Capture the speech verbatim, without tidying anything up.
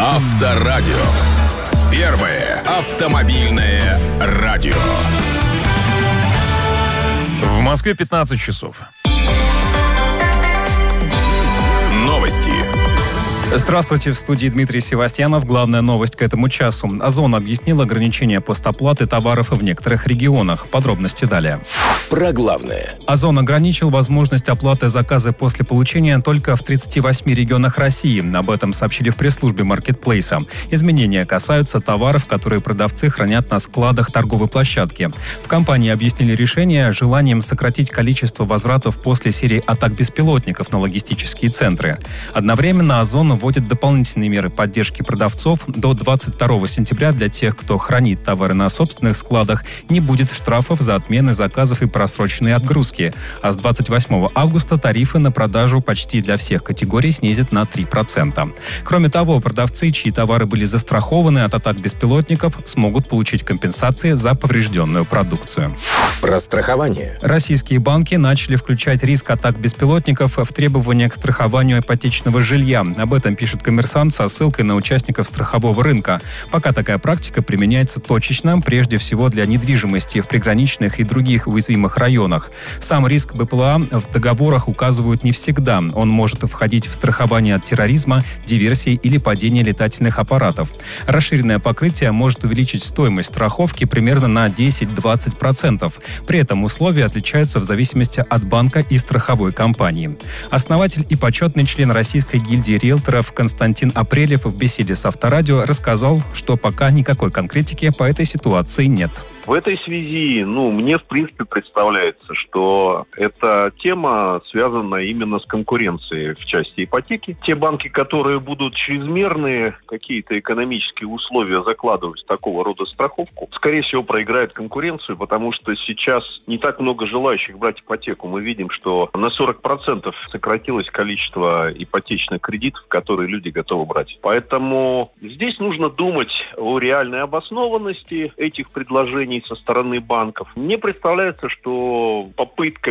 Авторадио. Первое автомобильное радио. В Москве пятнадцать часов. Новости. Здравствуйте, в студии Дмитрий Севастьянов. Главная новость к этому часу. Озон объяснил ограничение постоплаты товаров в некоторых регионах. Подробности далее. Про главное. Озон ограничил возможность оплаты заказа после получения только в тридцати восьми регионах России. Об этом сообщили в пресс-службе маркетплейса. Изменения касаются товаров, которые продавцы хранят на складах торговой площадки. В компании объяснили решение желанием сократить количество возвратов после серии атак беспилотников на логистические центры. Одновременно Озон вводит дополнительные меры поддержки продавцов. До двадцать второго сентября для тех, кто хранит товары на собственных складах, не будет штрафов за отмены заказов и просроченные отгрузки. А с двадцать восьмого августа тарифы на продажу почти для всех категорий снизят на три процента. Кроме того, продавцы, чьи товары были застрахованы от атак беспилотников, смогут получить компенсации за поврежденную продукцию. Про страхование. Российские банки начали включать риск атак беспилотников в требования к страхованию ипотечного жилья. Об этом пишет «Коммерсант» со ссылкой на участников страхового рынка. Пока такая практика применяется точечно, прежде всего для недвижимости в приграничных и других уязвимых районах. Сам риск БПЛА в договорах указывают не всегда. Он может входить в страхование от терроризма, диверсий или падения летательных аппаратов. Расширенное покрытие может увеличить стоимость страховки примерно на десять-двадцать процентов. При этом условия отличаются в зависимости от банка и страховой компании. Основатель и почетный член Российской гильдии риэлторов Константин Апрелев в беседе с Авторадио рассказал, что пока никакой конкретики по этой ситуации нет. В этой связи, ну, мне в принципе представляется, что эта тема связана именно с конкуренцией в части ипотеки. Те банки, которые будут чрезмерные какие-то экономические условия закладывать в такого рода страховку, скорее всего, проиграют конкуренцию, потому что сейчас не так много желающих брать ипотеку. Мы видим, что на сорок процентов сократилось количество ипотечных кредитов, которые люди готовы брать. Поэтому здесь нужно думать о реальной обоснованности этих предложений со стороны банков. Мне представляется, что попытка